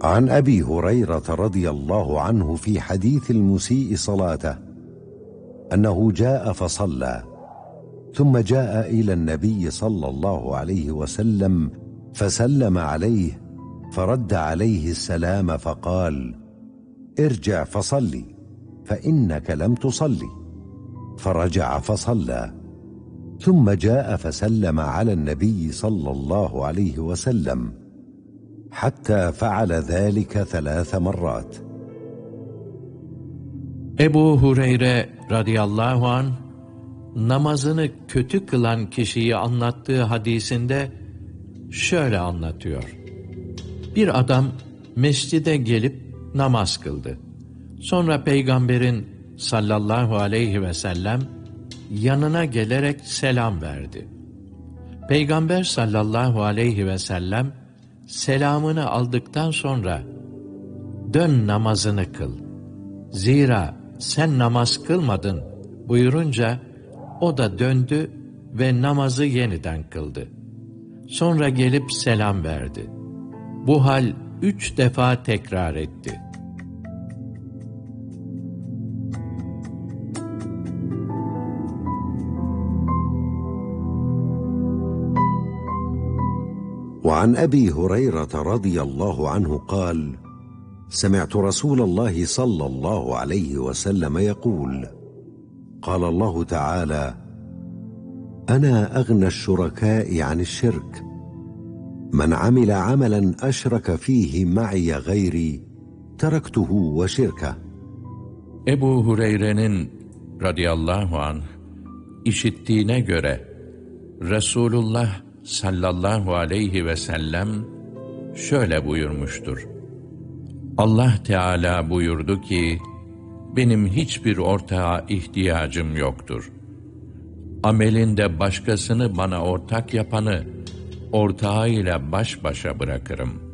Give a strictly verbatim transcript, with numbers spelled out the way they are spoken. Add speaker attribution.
Speaker 1: عن أبي هريرة رضي الله عنه في حديث المسيء صلاته أنه جاء فصلى ثم جاء إلى النبي صلى الله عليه وسلم فسلم عليه فرد عليه السلام فقال: ارجع فصلي فإنك لم تصلي. فرجع فصلى ثم جاء فسلم على النبي صلى الله عليه وسلم حتى فعل ذلك ثلاث مرات.
Speaker 2: Ebu Hureyre radıyallahu anh namazını kötü kılan kişiyi anlattığı hadisinde şöyle anlatıyor. Bir adam mescide gelip namaz kıldı. Sonra Peygamberin sallallahu aleyhi ve sellem yanına gelerek selam verdi. Peygamber sallallahu aleyhi ve sellem selamını aldıktan sonra dön namazını kıl. Zira sen namaz kılmadın buyurunca o da döndü ve namazı yeniden kıldı. Sonra gelip selam verdi. Bu hal üç defa tekrar etti.
Speaker 1: وعن أبي هريرة رضي الله عنه قال: سمعت رسول الله صلى الله عليه وسلم يقول: قال الله تعالى: أنا أغنى الشركاء عن الشرك من عمل عملا أشرك فيه معي غيري تركته وشركه.
Speaker 2: Ebu Hureyre'nin radıyallahu anh işittiğine göre Resulullah sallallahu aleyhi ve sellem şöyle buyurmuştur. Allah Teala buyurdu ki, benim hiçbir ortağa ihtiyacım yoktur. Amelinde başkasını bana ortak yapanı ortağıyla baş başa bırakırım.